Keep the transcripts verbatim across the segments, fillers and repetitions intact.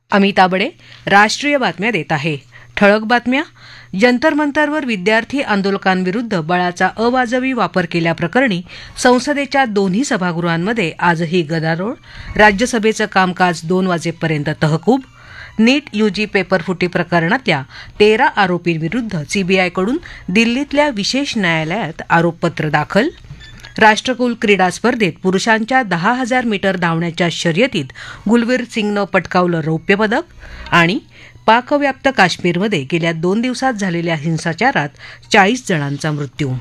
अमिता बडे राष्ट्रीय बातम्या देत आहे. ठळक बातम्या. जंतर मंतरवर विद्यार्थी आंदोलकांविरुद्ध बळाचा अवाजवी वापर केल्याप्रकरणी संसदेच्या दोन्ही सभागृहांमध्ये आजही गदारोळ. राज्यसभेचं कामकाज दोन वाजेपर्यंत तहकूब. नीट यूजी पेपरफुटी प्रकरणातल्या तेरा आरोपींविरुद्ध सीबीआयकडून दिल्लीतल्या विशेष न्यायालयात आरोपपत्र दाखल. राष्ट्रकुल क्रीडा स्पर्धेत पुरुषांच्या दहा हजार मीटर धावण्याच्या शर्यतीत गुलवीर सिंगनं पटकावलं रौप्य पदक. आणि पाकव्याप्त काश्मीरमध्ये गेल्या दोन दिवसात झालेल्या हिंसाचारात चाळीस जणांचा मृत्यू.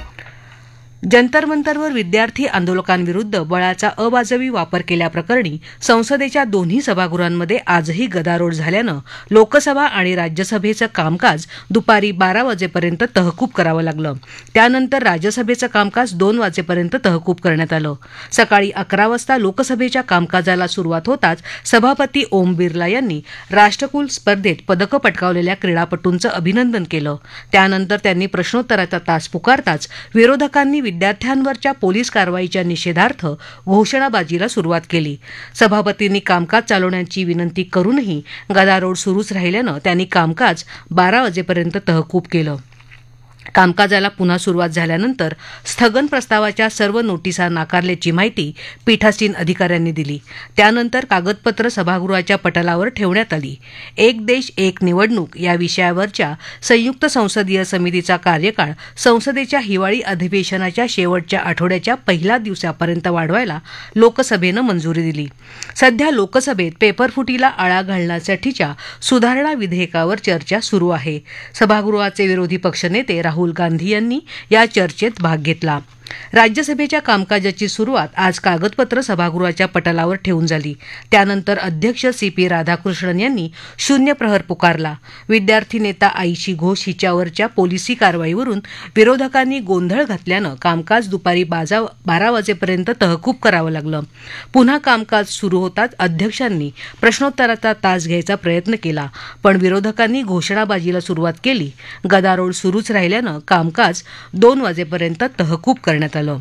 जंतर मंतरवर विद्यार्थी आंदोलकांविरुद्ध बळाचा अवाजवी वापर केल्याप्रकरणी संसदेच्या दोन्ही सभागृहांमध्ये आजही गदारोळ झाल्यानं लोकसभा आणि राज्यसभेचं कामकाज दुपारी बारा वाजेपर्यंत तहकूब करावं लागलं. त्यानंतर राज्यसभेचं कामकाज दोन वाजेपर्यंत तहकूब करण्यात आलं. सकाळी अकरा वाजता लोकसभेच्या कामकाजाला सुरुवात होताच सभापती ओम बिर्ला यांनी राष्ट्रकुल स्पर्धेत पदकं पटकावलेल्या क्रीडापटूंचं अभिनंदन केलं. त्यानंतर त्यांनी प्रश्नोत्तराचा तास पुकारताच विरोधकांनी विद्यार्थ्यांवरच्या पोलीस कारवाईच्या निषेधार्थ घोषणाबाजीला सुरुवात केली. सभापतींनी कामकाज चालवण्याची विनंती करूनही गदारोळ सुरूच राहिल्यानं त्यांनी कामकाज बारा वाजेपर्यंत तहकूब केलं. कामकाजाला पुन्हा सुरुवात झाल्यानंतर स्थगन प्रस्तावाच्या सर्व नोटिसा नाकारल्याची माहिती पीठासीन अधिकाऱ्यांनी दिली. त्यानंतर कागदपत्र सभागृहाच्या पटलावर ठेवण्यात आली. एक देश एक निवडणूक या विषयावरच्या संयुक्त संसदीय समितीचा कार्यकाळ संसदेच्या हिवाळी अधिवेशनाच्या शेवटच्या आठवड्याच्या पहिल्या दिवसापर्यंत वाढवायला लोकसभेनं मंजुरी दिली. सध्या लोकसभेत पेपरफुटीला आळा घालण्यासाठीच्या सुधारणा विधेयकावर चर्चा सुरू आहे. सभागृहाचे विरोधी पक्षनेते राहुल गांधी यांनी या चर्चेत भाग घेतला. राज्यसभेच्या कामकाजाची सुरुवात आज कागदपत्र सभागृहाच्या पटलावर ठेवून झाली. त्यानंतर अध्यक्ष सी पी राधाकृष्णन यांनी शून्य प्रहर पुकारला. विद्यार्थी नेता आईशी घोष हिच्यावरच्या पोलिसी कारवाईवरून विरोधकांनी गोंधळ घातल्यानं कामकाज दुपारी बारा वाजेपर्यंत तहकूब करावं लागलं. पुन्हा कामकाज सुरू होताच अध्यक्षांनी प्रश्नोत्तराचा तास घ्यायचा प्रयत्न केला, पण विरोधकांनी घोषणाबाजीला सुरुवात केली. गदारोळ सुरूच राहिल्यानं कामकाज दोन वाजेपर्यंत तहकूब करण्यात आलं.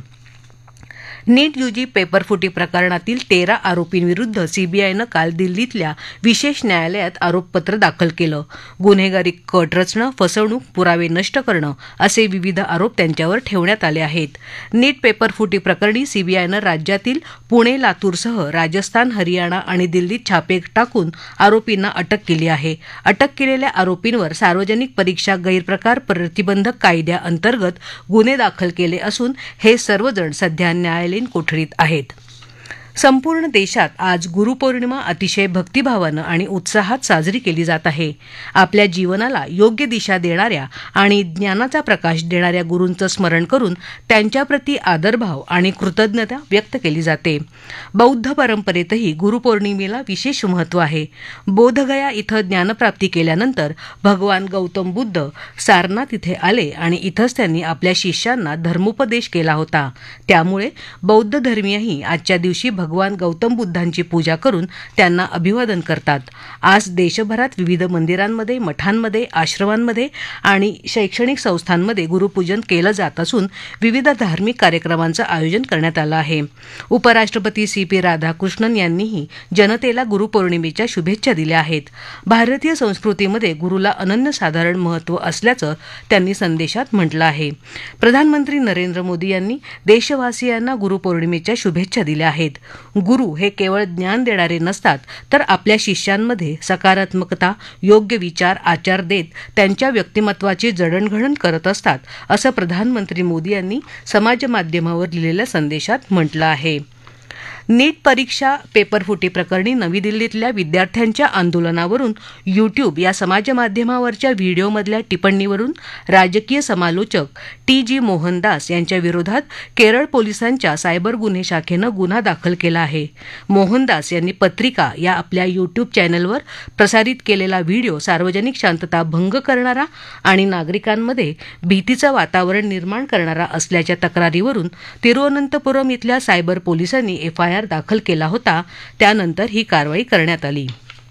नीट यूजी पेपरफुटी प्रकरणातील तेरा आरोपींविरुद्ध सीबीआयनं काल दिल्लीतल्या विशेष न्यायालयात आरोपपत्र दाखल केलं. गुन्हेगारी कट रचणं, फसवणूक, पुरावे नष्ट करणं असे विविध आरोप त्यांच्यावर ठेवण्यात आले आहेत. नीट पेपरफुटी प्रकरणी सीबीआयनं राज्यातील पुणे, लातूरसह राजस्थान, हरियाणा आणि दिल्लीत छापे टाकून आरोपींना अटक केली आहे. अटक केलेल्या आरोपींवर सार्वजनिक परीक्षा गैरप्रकार प्रतिबंधक कायद्याअंतर्गत गुन्हे दाखल केले असून हे सर्वजण सध्या न्यायालयीन कोठडीत आहेत. संपूर्ण देशात आज गुरुपौर्णिमा अतिशय भक्तिभावानं आणि उत्साहात साजरी केली जात आहे. आपल्या जीवनाला योग्य दिशा देणाऱ्या आणि ज्ञानाचा प्रकाश देणाऱ्या गुरूंचं स्मरण करून त्यांच्याप्रती आदरभाव आणि कृतज्ञता व्यक्त केली जाते. बौद्ध परंपरेतही गुरुपौर्णिमेला विशेष महत्त्व आहे. बोधगया इथं ज्ञानप्राप्ती केल्यानंतर भगवान गौतम बुद्ध सारनाथ इथे आले आणि इथंच त्यांनी आपल्या शिष्यांना धर्मोपदेश केला होता. त्यामुळे बौद्ध धर्मीयही आजच्या दिवशी भगवान गौतम बुद्धांची पूजा करून त्यांना अभिवादन करतात. आज देशभरात विविध मंदिरांमध्ये, मठांमध्ये, आश्रमांमध्ये आणि शैक्षणिक संस्थांमध्ये गुरुपूजन केलं जात असून विविध धार्मिक कार्यक्रमांचं आयोजन करण्यात आलं आहे. उपराष्ट्रपती सी पी राधाकृष्णन यांनीही जनतेला गुरुपौर्णिमेच्या शुभेच्छा दिल्या आहेत. भारतीय संस्कृतीमध्ये गुरुला अनन्यसाधारण महत्त्व असल्याचं त्यांनी संदेशात म्हटलं आहे. प्रधानमंत्री नरेंद्र मोदी यांनी देशवासियांना गुरुपौर्णिमेच्या शुभेच्छा दिल्या आहेत. गुरु हे केवळ ज्ञान देणारे नसतात, तर आपल्या शिष्यांमध्ये सकारात्मकता, योग्य विचार, आचार देत त्यांच्या व्यक्तिमत्वाची जडणघडण करत असतात, असं प्रधानमंत्री मोदी यांनी समाजमाध्यमावर लिहिलेल्या संदेशात म्हटलं आहे. नीट परीक्षा पेपरफुटी प्रकरणी नवी दिल्लीतल्या विद्यार्थ्यांच्या आंदोलनावरून यूट्यूब या समाजमाध्यमावरच्या व्हिडिओमधल्या टिप्पणीवरून राजकीय समालोचक टी जी मोहनदास यांच्या विरोधात केरळ पोलिसांच्या सायबर गुन्हे शाखेनं गुन्हा दाखल केला आहे. मोहनदास यांनी पत्रिका या आपल्या यूट्यूब चॅनलवर प्रसारित केलेला व्हिडिओ सार्वजनिक शांतता भंग करणारा आणि नागरिकांमध्ये भीतीचं वातावरण निर्माण करणारा असल्याच्या तक्रारीवरून तिरुवनंतपुरम इथल्या सायबर पोलिसांनी एफ आय आर दाखल केला होता. त्यानंतर ही कारवाई करण्यात आली.